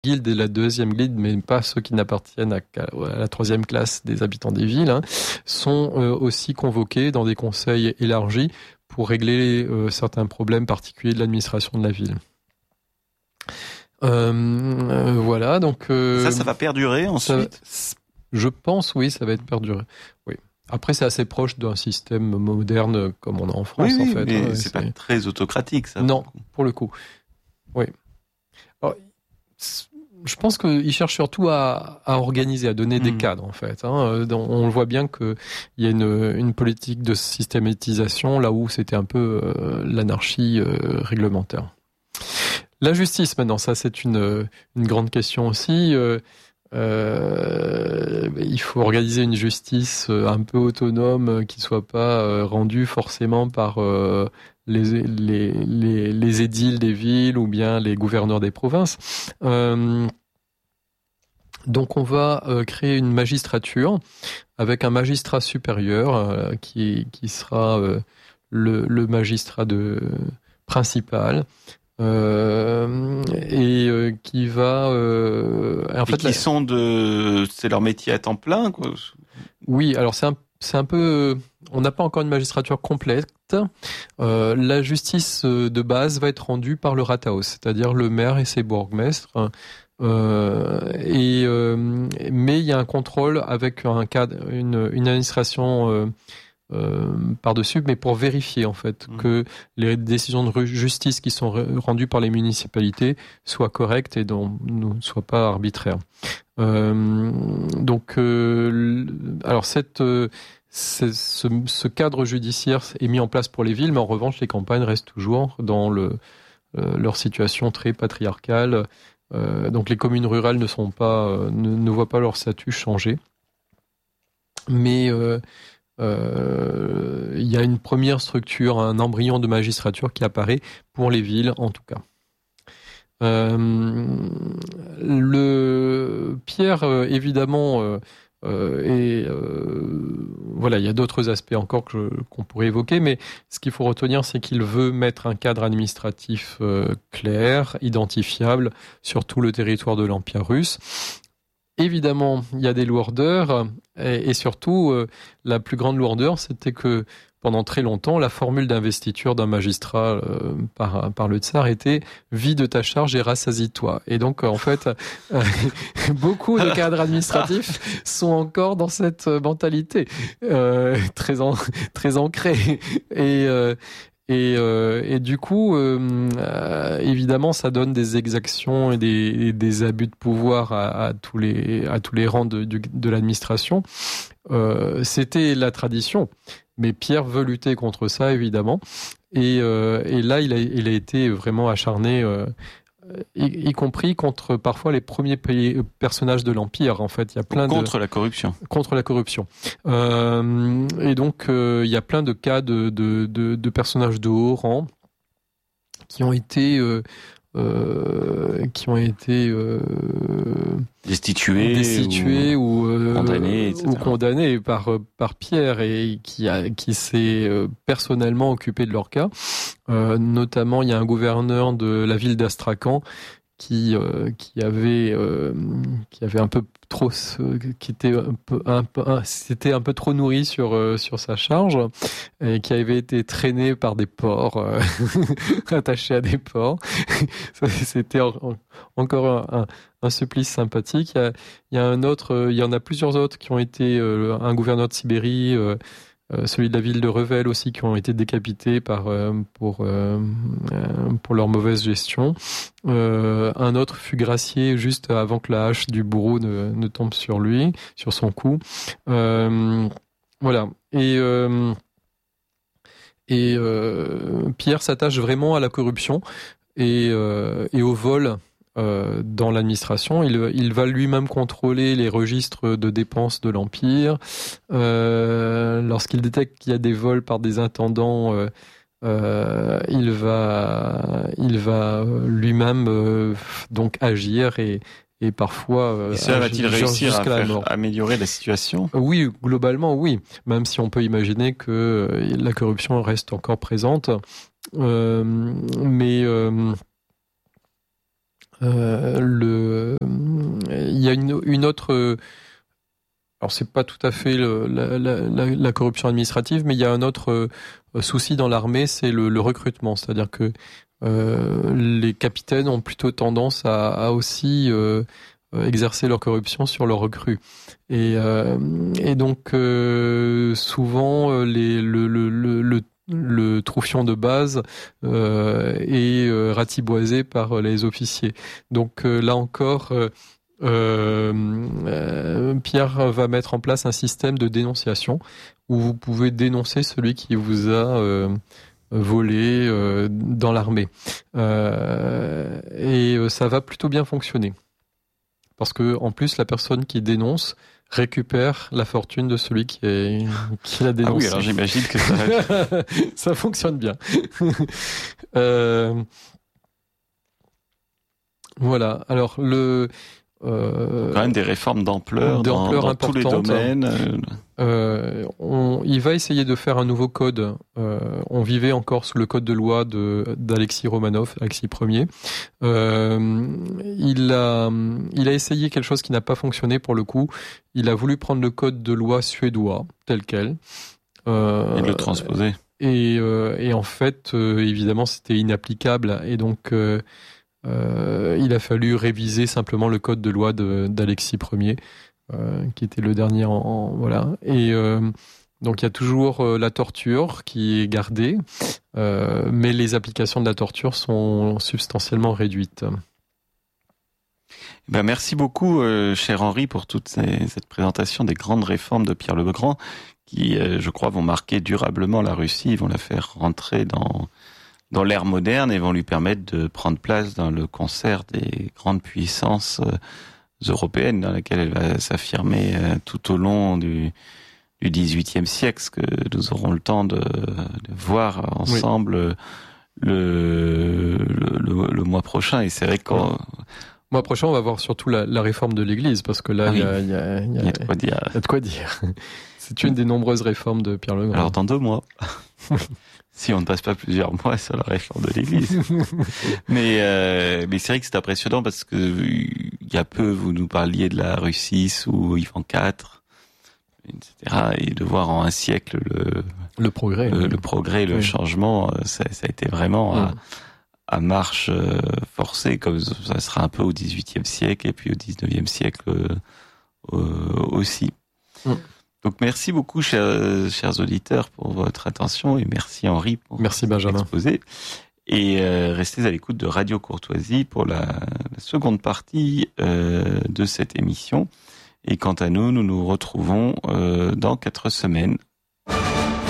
guilde et la deuxième guilde, mais pas ceux qui n'appartiennent à la troisième classe des habitants des villes, sont aussi convoqués dans des conseils élargis pour régler certains problèmes particuliers de l'administration de la ville. Voilà, donc... ça va perdurer ensuite ? Je pense, oui, ça va être perduré. Oui. Après, c'est assez proche d'un système moderne comme on a en France, oui, en fait. Mais c'est pas très autocratique, ça. Non, pour le coup. Oui. Alors, je pense qu'ils cherchent surtout à organiser, à donner des cadres, en fait. On voit bien qu'il y a une politique de systématisation là où c'était un peu l'anarchie réglementaire. La justice, maintenant, ça c'est une grande question aussi. Il faut organiser une justice un peu autonome qui soit pas rendue forcément par les édiles des villes ou bien les gouverneurs des provinces. Donc on va créer une magistrature avec un magistrat supérieur qui sera le magistrat principal. Qui va en fait c'est leur métier à temps plein, quoi. Oui, alors c'est un peu on n'a pas encore une magistrature complète. La justice de base va être rendue par le Rathaus, c'est-à-dire le maire et ses bourgmestres. Mais il y a un contrôle avec un cadre, une administration par-dessus, mais pour vérifier en fait que les décisions de justice qui sont rendues par les municipalités soient correctes et ne soient pas arbitraires. Alors ce cadre judiciaire est mis en place pour les villes, mais en revanche les campagnes restent toujours dans leur situation très patriarcale. Donc les communes rurales ne voient pas leur statut changer. Mais il y a une première structure, un embryon de magistrature qui apparaît pour les villes en tout cas. Pierre, évidemment, voilà, il y a d'autres aspects encore qu'on pourrait évoquer, mais ce qu'il faut retenir, c'est qu'il veut mettre un cadre administratif clair, identifiable sur tout le territoire de l'Empire russe. Évidemment, il y a des lourdeurs, et surtout, la plus grande lourdeur, c'était que pendant très longtemps, la formule d'investiture d'un magistrat par le tsar était « vis de ta charge et rassasie-toi ». Et donc, en fait, beaucoup de cadres administratifs sont encore dans cette mentalité très ancrée. Et du coup, évidemment, ça donne des exactions et des abus de pouvoir à tous les rangs de l'administration. C'était la tradition, mais Pierre veut lutter contre ça, évidemment. Et là, il a été vraiment acharné, y compris contre parfois les premiers personnages de l'Empire. En fait, il y a plein contre la corruption. Contre la corruption. Et donc, il y a plein de cas de personnages de haut rang qui ont été destitués ou condamnés par Pierre et qui s'est personnellement occupé de leur cas. Notamment, il y a un gouverneur de la ville d'Astrakhan qui avait un peu trop, c'était un peu trop nourri sur sa charge et qui avait été traîné par des porcs, attaché à des porcs. C'était encore un supplice sympathique. Il y en a plusieurs autres qui ont été un gouverneur de Sibérie, celui de la ville de Revel aussi, qui ont été décapités pour leur mauvaise gestion. Un autre fut gracié juste avant que la hache du bourreau ne tombe sur son cou. Voilà. Et Pierre s'attache vraiment à la corruption et au vol dans l'administration. Il va lui-même contrôler les registres de dépenses de l'Empire. Lorsqu'il détecte qu'il y a des vols par des intendants, il va lui-même donc agir et parfois... Et cela va-t-il réussir à améliorer la situation ? Oui, globalement, oui. Même si on peut imaginer que la corruption reste encore présente. Il y a une autre. Alors c'est pas tout à fait la corruption administrative, mais il y a un autre souci dans l'armée, c'est le recrutement. C'est-à-dire que les capitaines ont plutôt tendance à aussi exercer leur corruption sur leurs recrues. Et donc souvent le troufion de base est ratiboisé par les officiers. Donc là encore, Pierre va mettre en place un système de dénonciation où vous pouvez dénoncer celui qui vous a volé dans l'armée. Et ça va plutôt bien fonctionner. Parce que en plus, la personne qui dénonce récupère la fortune de celui qui l'a dénoncé. Ah oui, alors j'imagine que ça fonctionne bien. Voilà. Alors quand même des réformes d'ampleur dans tous les domaines. Il va essayer de faire un nouveau code. On vivait encore sous le code de loi d'Alexis Romanov, Alexis Ier. Il a essayé quelque chose qui n'a pas fonctionné pour le coup. Il a voulu prendre le code de loi suédois tel quel. Et de le transposer. Et en fait, évidemment, c'était inapplicable. Et donc il a fallu réviser simplement le code de loi d'Alexis Ier, qui était le dernier voilà. Et donc il y a toujours la torture qui est gardée, mais les applications de la torture sont substantiellement réduites. Ben merci beaucoup, cher Henri, pour toute cette présentation des grandes réformes de Pierre le Grand, qui, je crois, vont marquer durablement la Russie, vont la faire rentrer dans l'ère moderne et vont lui permettre de prendre place dans le concert des grandes puissances européennes dans lesquelles elle va s'affirmer tout au long du XVIIIe siècle, ce que nous aurons le temps de voir ensemble le mois prochain. Et c'est vrai qu'en mois prochain, on va voir surtout la réforme de l'Église, parce que là, il y a de quoi dire. Il y a de quoi dire. C'est une des nombreuses réformes de Pierre le Grand. Alors dans 2 mois. Si on ne passe pas plusieurs mois sur la réforme de l'Église. Mais c'est vrai que c'est impressionnant parce que il y a peu, vous nous parliez de la Russie sous Ivan IV, etc. Et de voir en un siècle le progrès, le changement, ça a été vraiment à marche forcée, comme ça sera un peu au XVIIIe siècle et puis au XIXe siècle aussi. Donc merci beaucoup, chers auditeurs, pour votre attention et merci Henri pour Benjamin. Exposé. Et restez à l'écoute de Radio Courtoisie pour la seconde partie de cette émission. Et quant à nous, nous nous retrouvons dans 4 semaines.